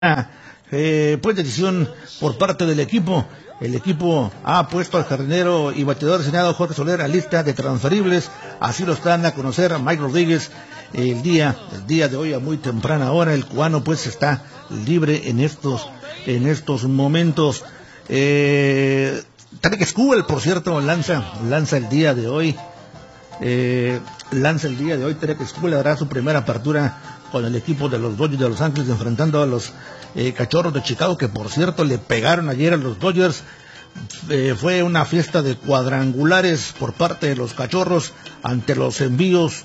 pues decisión por parte del equipo. El equipo ha puesto al jardinero y bateador designado Jorge Soler a lista de transferibles. Así lo están a conocer a Mike Rodríguez el día de hoy a muy temprana hora. El cubano pues está libre en estos momentos. Tarek Skubal, por cierto, lanza el día de hoy. Tarek Skubal hará su primera apertura con el equipo de los Dodgers de Los Ángeles, enfrentando a los Cachorros de Chicago, que por cierto le pegaron ayer a los Dodgers. Fue una fiesta de cuadrangulares por parte de los Cachorros ante los envíos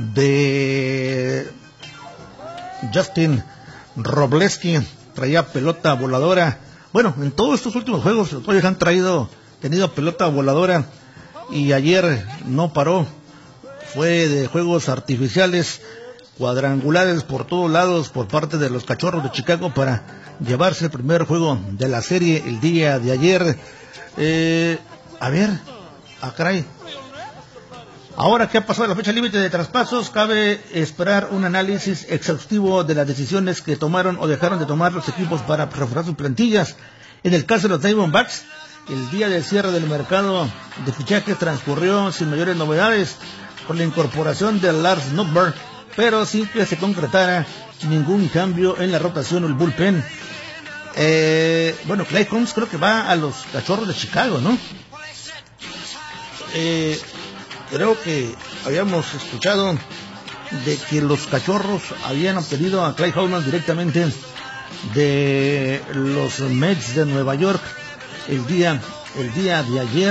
de Justin Robleski. Traía pelota voladora. Bueno, en todos estos últimos juegos los Dodgers han tenido pelota voladora, y ayer no paró. Fue de juegos artificiales, cuadrangulares por todos lados por parte de los Cachorros de Chicago para llevarse el primer juego de la serie el día de ayer. Caray. Ahora que ha pasado la fecha límite de traspasos, cabe esperar un análisis exhaustivo de las decisiones que tomaron o dejaron de tomar los equipos para reforzar sus plantillas. En el caso de los Diamondbacks, el día del cierre del mercado de fichajes transcurrió sin mayores novedades, con la incorporación de Lars Nootbaar, pero sin que se concretara ningún cambio en la rotación o el bullpen. Clay Holmes creo que va a los Cachorros de Chicago, ¿no? Creo que habíamos escuchado de que los Cachorros habían obtenido a Clay Holmes directamente de los Mets de Nueva York el día de ayer.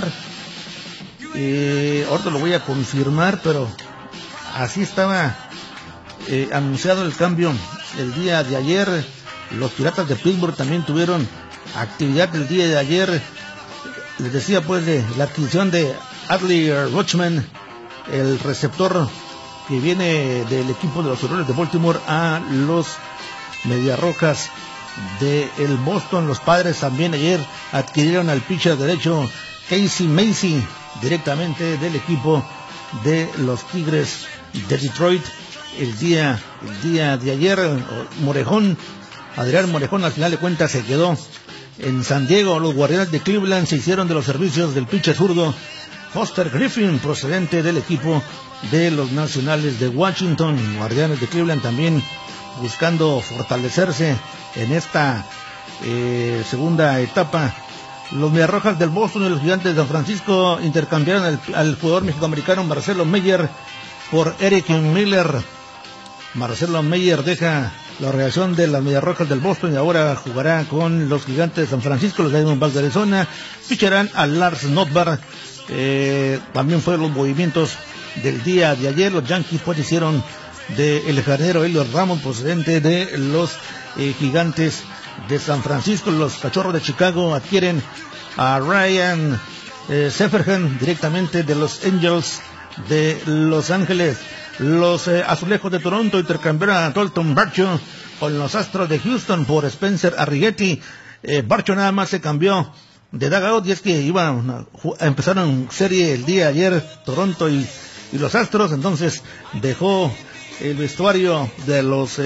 Ahorita lo voy a confirmar, pero así estaba anunciado el cambio el día de ayer. Los Piratas de Pittsburgh también tuvieron actividad el día de ayer. Les decía pues de la adquisición de Adley Rutschman, el receptor que viene del equipo de los Orioles de Baltimore, a los Mediarrojas de el Boston. Los Padres también ayer adquirieron al pitcher derecho Casey Macy directamente del equipo de los Tigres de Detroit. El día de ayer, Adrián Morejón, al final de cuentas se quedó en San Diego. Los Guardianes de Cleveland se hicieron de los servicios del pitcher zurdo Foster Griffin, procedente del equipo de los Nacionales de Washington. Guardianes de Cleveland también buscando fortalecerse en esta segunda etapa. Los Mediarrojas del Boston y los Gigantes de San Francisco intercambiaron al jugador mexicoamericano Marcelo Meyer por Eric Miller. Marcelo Meyer deja la organización de las Mediarrojas del Boston y ahora jugará con los Gigantes de San Francisco. Los Diamondbacks de Arizona ficharán a Lars Nootbaar. También fueron los movimientos del día de ayer. Los Yankees pues hicieron del jardinero Heliot Ramos, procedente de los Gigantes de San Francisco. Los Cachorros de Chicago adquieren a Ryan Sefferman directamente de los Angels de Los Ángeles. Los Azulejos de Toronto intercambiaron a Dalton Varsho con los Astros de Houston por Spencer Arrighetti. Varsho nada más se cambió de dugout, y es que empezaron serie el día de ayer Toronto y los Astros. Entonces dejó el vestuario de los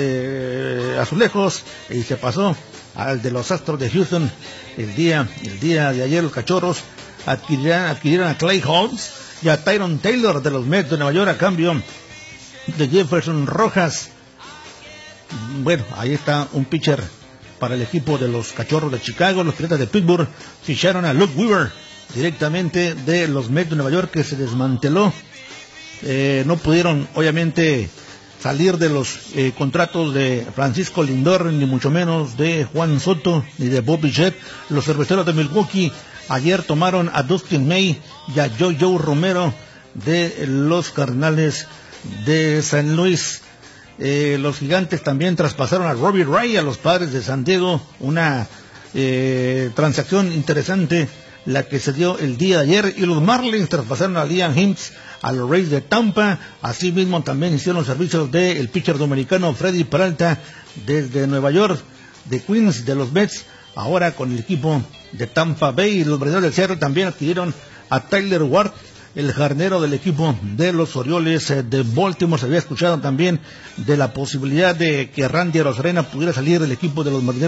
Azulejos y se pasó al de los Astros de Houston. El día de ayer los Cachorros adquirieron a Clay Holmes y a Tyron Taylor de los Mets de Nueva York a cambio de Jefferson Rojas. Bueno, ahí está un pitcher para el equipo de los Cachorros de Chicago. Los Piratas de Pittsburgh ficharon a Luke Weaver directamente de los Mets de Nueva York, que se desmanteló. No pudieron obviamente salir de los contratos de Francisco Lindor, ni mucho menos de Juan Soto, ni de Bob Bichette. Los Cerveceros de Milwaukee ayer tomaron a Dustin May y a Joe Romero de los Cardenales de San Luis. Los Gigantes también traspasaron a Robbie Ray a los Padres de San Diego. Una transacción interesante la que se dio el día de ayer. Y los Marlins traspasaron a Liam Hims a los Rays de Tampa. Asimismo también hicieron los servicios del pitcher dominicano Freddy Peralta desde Nueva York, de Queens, de los Mets, ahora con el equipo de Tampa Bay. Y los Brewers del Seattle también adquirieron a Tyler Ward el jardinero del equipo de los Orioles de Baltimore. Se había escuchado también de la posibilidad de que Randy Arozarena pudiera salir del equipo de los Marineros